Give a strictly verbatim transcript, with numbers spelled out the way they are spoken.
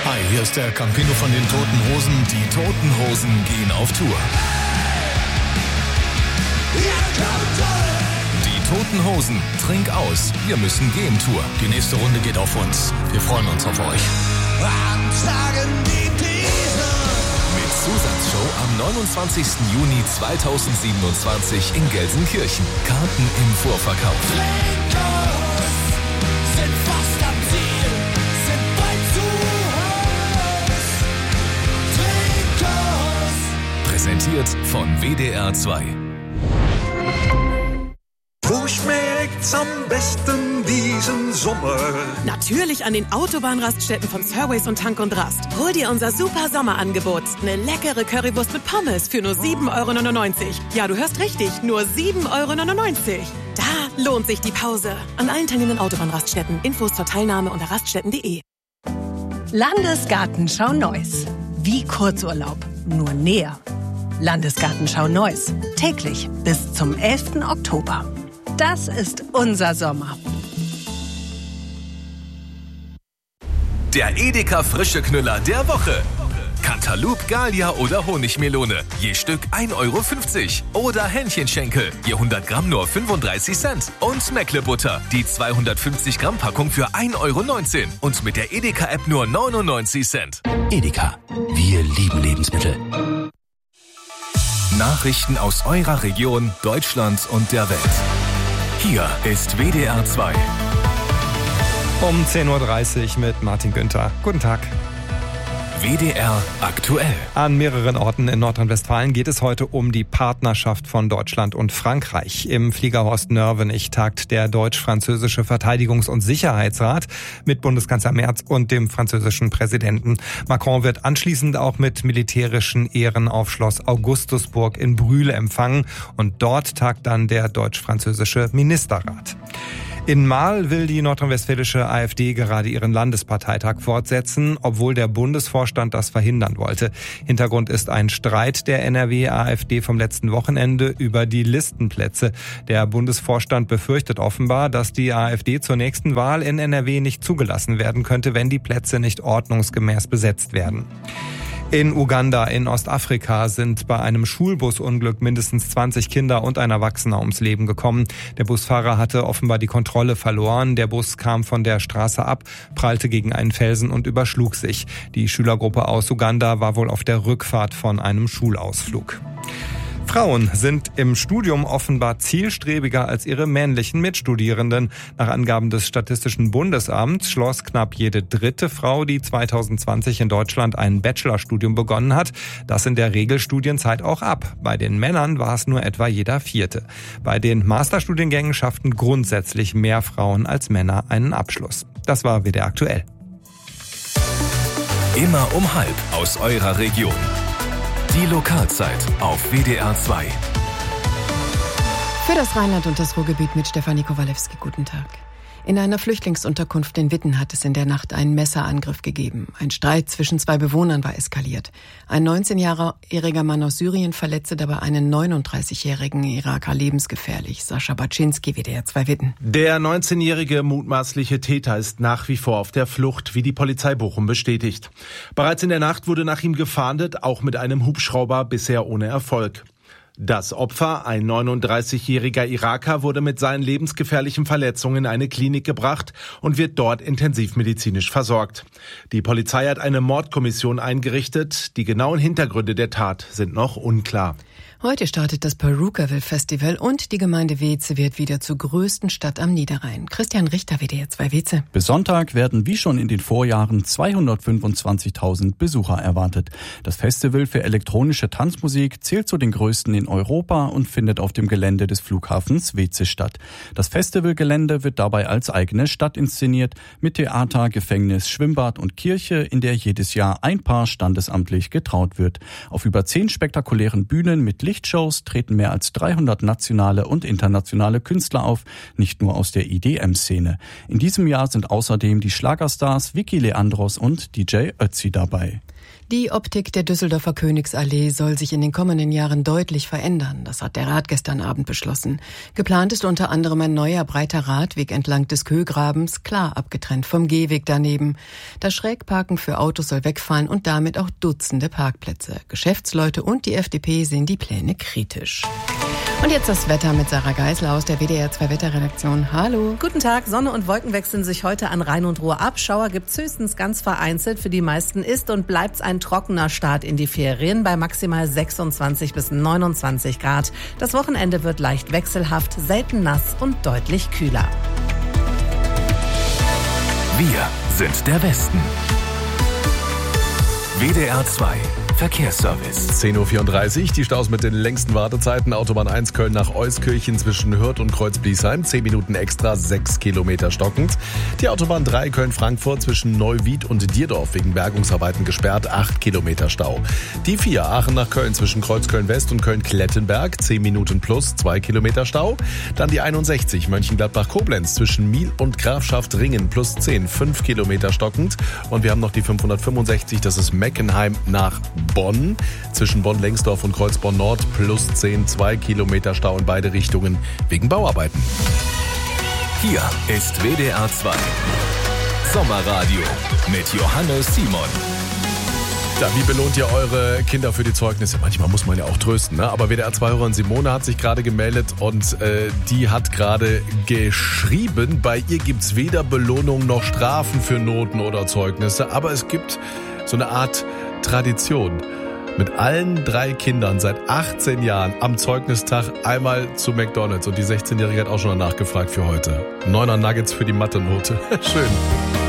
Hi, hier ist der Campino von den Toten Hosen. Die Toten Hosen gehen auf Tour. Die Toten Hosen, trink aus, wir müssen gehen Tour. Die nächste Runde geht auf uns. Wir freuen uns auf euch. Mit Zusatzshow am neunundzwanzigsten Juni zweitausendsiebenundzwanzig in Gelsenkirchen. Karten im Vorverkauf. Sind fast am Ziel, sind bald zu Haus. Präsentiert von W D R zwei. Wo schmeckt's am besten diesen Sommer? Natürlich an den Autobahnraststätten von Surways und Tank und Rast. Hol dir unser super Sommerangebot. Eine leckere Currywurst mit Pommes für nur sieben Euro neunundneunzig. Ja, du hörst richtig, nur sieben Euro neunundneunzig. Da lohnt sich die Pause. An allen teilnehmenden Autobahnraststätten. Infos zur Teilnahme unter raststätten punkt de. Landesgartenschau Neuss. Wie Kurzurlaub, nur näher. Landesgartenschau Neuss. Täglich bis zum elften Oktober. Das ist unser Sommer. Der Edeka Frische Knüller der Woche. Cantaloupe, Gallia oder Honigmelone. Je Stück ein Euro fünfzig. Oder Hähnchenschenkel. Je hundert Gramm nur fünfunddreißig Cent. Und Meckle-Butter. Die zweihundertfünfzig Gramm Packung für ein Euro neunzehn. Und mit der Edeka-App nur neunundneunzig Cent. Edeka. Wir lieben Lebensmittel. Nachrichten aus eurer Region, Deutschland und der Welt. Hier ist W D R zwei. Um zehn Uhr dreißig mit Martin Günther. Guten Tag. W D R aktuell. An mehreren Orten in Nordrhein-Westfalen geht es heute um die Partnerschaft von Deutschland und Frankreich. Im Fliegerhorst Nörvenich tagt der deutsch-französische Verteidigungs- und Sicherheitsrat mit Bundeskanzler Merz und dem französischen Präsidenten. Macron wird anschließend auch mit militärischen Ehren auf Schloss Augustusburg in Brühl empfangen. Und dort tagt dann der deutsch-französische Ministerrat. In Marl will die nordrhein-westfälische AfD gerade ihren Landesparteitag fortsetzen, obwohl der Bundesvorstand das verhindern wollte. Hintergrund ist ein Streit der N R W-AfD vom letzten Wochenende über die Listenplätze. Der Bundesvorstand befürchtet offenbar, dass die AfD zur nächsten Wahl in N R W nicht zugelassen werden könnte, wenn die Plätze nicht ordnungsgemäß besetzt werden. In Uganda in Ostafrika sind bei einem Schulbusunglück mindestens zwanzig Kinder und ein Erwachsener ums Leben gekommen. Der Busfahrer hatte offenbar die Kontrolle verloren. Der Bus kam von der Straße ab, prallte gegen einen Felsen und überschlug sich. Die Schülergruppe aus Uganda war wohl auf der Rückfahrt von einem Schulausflug. Frauen sind im Studium offenbar zielstrebiger als ihre männlichen Mitstudierenden. Nach Angaben des Statistischen Bundesamts schloss knapp jede dritte Frau, die zweitausendzwanzig in Deutschland ein Bachelorstudium begonnen hat, das in der Regelstudienzeit auch ab. Bei den Männern war es nur etwa jeder vierte. Bei den Masterstudiengängen schafften grundsätzlich mehr Frauen als Männer einen Abschluss. Das war W D R aktuell. Immer um halb aus eurer Region. Die Lokalzeit auf W D R zwei. Für das Rheinland und das Ruhrgebiet mit Stefanie Kowalewski. Guten Tag. In einer Flüchtlingsunterkunft in Witten hat es in der Nacht einen Messerangriff gegeben. Ein Streit zwischen zwei Bewohnern war eskaliert. Ein neunzehnjähriger Mann aus Syrien verletzte dabei einen neununddreißigjährigen Iraker lebensgefährlich. Sascha Baczynski, W D R zwei Witten. Der neunzehnjährige mutmaßliche Täter ist nach wie vor auf der Flucht, wie die Polizei Bochum bestätigt. Bereits in der Nacht wurde nach ihm gefahndet, auch mit einem Hubschrauber, bisher ohne Erfolg. Das Opfer, ein neununddreißigjähriger Iraker, wurde mit seinen lebensgefährlichen Verletzungen in eine Klinik gebracht und wird dort intensivmedizinisch versorgt. Die Polizei hat eine Mordkommission eingerichtet. Die genauen Hintergründe der Tat sind noch unklar. Heute startet das Perukaville Festival und die Gemeinde Weeze wird wieder zur größten Stadt am Niederrhein. Christian Richter, W D R zwei Weeze. Bis Sonntag werden wie schon in den Vorjahren zweihundertfünfundzwanzigtausend Besucher erwartet. Das Festival für elektronische Tanzmusik zählt zu den größten in Europa und findet auf dem Gelände des Flughafens Weeze statt. Das Festivalgelände wird dabei als eigene Stadt inszeniert, mit Theater, Gefängnis, Schwimmbad und Kirche, in der jedes Jahr ein Paar standesamtlich getraut wird. Auf über zehn spektakulären Bühnen mit Lichtshows treten mehr als dreihundert nationale und internationale Künstler auf, nicht nur aus der I D M-Szene. In diesem Jahr sind außerdem die Schlagerstars Vicky Leandros und D J Ötzi dabei. Die Optik der Düsseldorfer Königsallee soll sich in den kommenden Jahren deutlich verändern. Das hat der Rat gestern Abend beschlossen. Geplant ist unter anderem ein neuer breiter Radweg entlang des Kögrabens, klar abgetrennt vom Gehweg daneben. Das Schrägparken für Autos soll wegfallen und damit auch Dutzende Parkplätze. Geschäftsleute und die F D P sehen die Pläne kritisch. Und jetzt das Wetter mit Sarah Geisler aus der W D R zwei Wetterredaktion. Hallo. Guten Tag. Sonne und Wolken wechseln sich heute an Rhein und Ruhr ab. Schauer gibt's höchstens ganz vereinzelt. Für die meisten ist und bleibt's ein trockener Start in die Ferien bei maximal sechsundzwanzig bis neunundzwanzig Grad. Das Wochenende wird leicht wechselhaft, selten nass und deutlich kühler. Wir sind der Westen. W D R zwei Verkehrsservice. zehn Uhr vierunddreißig, die Staus mit den längsten Wartezeiten. Autobahn eins Köln nach Euskirchen zwischen Hürth und Kreuz-Bliesheim. zehn Minuten extra, sechs Kilometer stockend. Die Autobahn drei Köln-Frankfurt zwischen Neuwied und Dierdorf wegen Bergungsarbeiten gesperrt. acht Kilometer Stau. Die vier Aachen nach Köln zwischen Kreuzköln-West und Köln-Klettenberg. zehn Minuten plus, zwei Kilometer Stau. Dann die einundsechzig Mönchengladbach-Koblenz zwischen Miel und Grafschaft Ringen plus zehn, fünf Kilometer stockend. Und wir haben noch die fünfhundertfünfundsechzig, das ist Meckenheim nach Bonn. Zwischen Bonn-Lengsdorf und Kreuzborn-Nord plus zehn, zwei Kilometer Stau in beide Richtungen wegen Bauarbeiten. Hier ist W D R zwei Sommerradio mit Johannes Simon. Ja, wie belohnt ihr eure Kinder für die Zeugnisse? Manchmal muss man ja auch trösten, ne? Aber W D R zwei-Hörerin Simone hat sich gerade gemeldet und äh, die hat gerade geschrieben, bei ihr gibt's weder Belohnung noch Strafen für Noten oder Zeugnisse, aber es gibt so eine Art Tradition. Mit allen drei Kindern seit achtzehn Jahren am Zeugnistag einmal zu McDonald's und die sechzehnjährige hat auch schon nachgefragt für heute. Neuner Nuggets für die Mathe-Note. Schön.